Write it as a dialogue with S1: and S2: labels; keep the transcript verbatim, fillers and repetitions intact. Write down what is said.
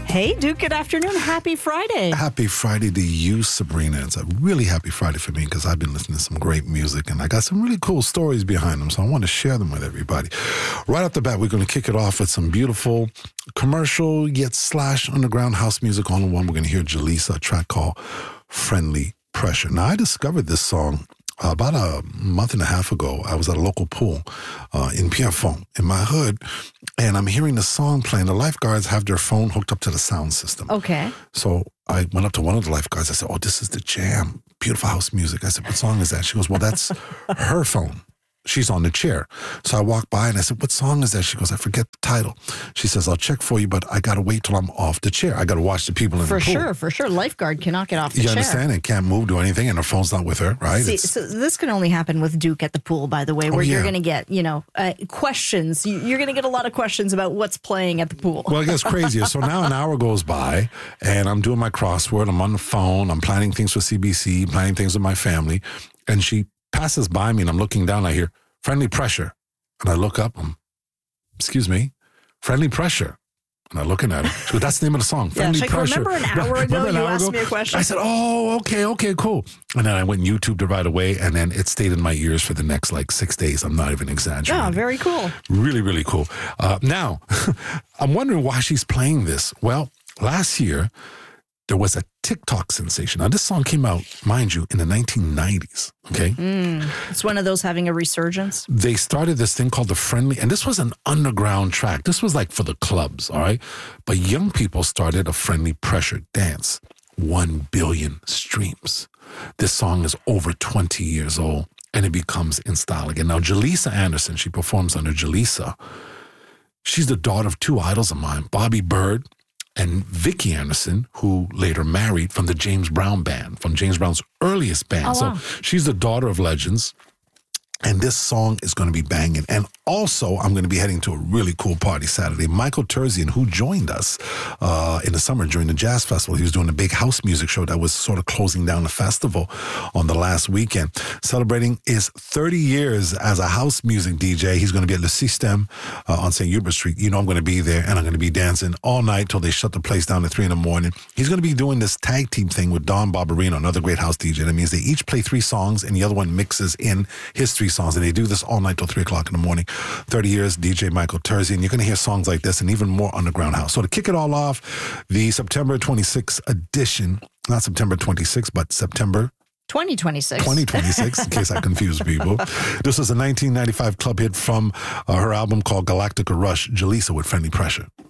S1: Hey, Duke, good afternoon. Happy Friday.
S2: Happy Friday to you, Sabrina. It's a really happy Friday for me because I've been listening to some great music and I got some really cool stories behind them, so I want to share them with everybody. Right off the bat, we're going to kick it off with some beautiful commercial yet slash underground house music all in one. We're going to hear Jaleesa, a track called Friendly Pressure. Now, I discovered this song Uh, about a month and a half ago. I was at a local pool uh, in Pierrefonds, in my hood, and I'm hearing the song playing. The lifeguards have their phone hooked up to the sound system.
S1: Okay.
S2: So I went up to one of the lifeguards. I said, oh, this is the jam. Beautiful house music. I said, what song is that? She goes, well, that's her phone. She's on the chair. So I walked by and I said, what song is that? She goes, I forget the title. She says, I'll check for you, but I got to wait till I'm off the chair. I got to watch the people in
S1: for
S2: the pool.
S1: For sure, for sure. Lifeguard cannot get off the
S2: you
S1: chair.
S2: You understand? It can't move, do anything, and her phone's not with her, right?
S1: See, so this can only happen with Duke at the pool, by the way, where
S2: oh, yeah.
S1: you're going to get, you know, uh, questions. You're going to get a lot of questions about what's playing at the pool.
S2: Well, it gets crazier. So now an hour goes by, and I'm doing my crossword. I'm on the phone. I'm planning things for C B C, planning things with my family. And she passes by me, and I'm looking down. I hear, Friendly Pressure. And I look up, I'm, excuse me, Friendly Pressure. And I'm looking at it. She goes, that's the name of the song, Friendly
S1: yeah, like,
S2: Pressure.
S1: Remember an hour ago
S2: remember an
S1: you
S2: hour
S1: asked
S2: ago?
S1: me a question?
S2: I said, oh, okay, okay, cool. And then I went and YouTubed it right away, and then it stayed in my ears for the next like six days. I'm not even exaggerating.
S1: Oh, very cool.
S2: Really, really cool. Uh, now, I'm wondering why she's playing this. Well, last year, there was a TikTok sensation. Now, this song came out, mind you, in the nineteen nineties, okay?
S1: Mm, it's one of those having a resurgence.
S2: They started this thing called the Friendly, and this was an underground track. This was like for the clubs, all right? But young people started a Friendly Pressure dance. One billion streams. This song is over twenty years old, and it becomes in style again. Now, Jaleesa Anderson, she performs under Jaleesa. She's the daughter of two idols of mine, Bobby Bird and Vicki Anderson, who later married from the James Brown band, from James Brown's earliest band.
S1: Oh, wow.
S2: So she's the daughter of legends. And this song is going to be banging. And also, I'm going to be heading to a really cool party Saturday. Michael Terzian, who joined us uh, in the summer during the Jazz Festival, he was doing a big house music show that was sort of closing down the festival on the last weekend. Celebrating his thirty years as a house music D J. He's going to be at Le Système uh, on Saint Hubert Street. You know I'm going to be there, and I'm going to be dancing all night till they shut the place down at three in the morning. He's going to be doing this tag team thing with Don Barberino, another great house D J. That means they each play three songs, and the other one mixes in his three songs, and they do this all night till three o'clock in the morning. thirty years, D J Michael Terzian. You're going to hear songs like this and even more underground house. So to kick it all off, the September twenty-sixth edition, not September twenty-sixth, but September
S1: twenty twenty-six.
S2: twenty twenty-six, in case I confuse people. This was a nineteen ninety-five club hit from uh, her album called Galactica Rush, Jaleesa with Friendly Pressure.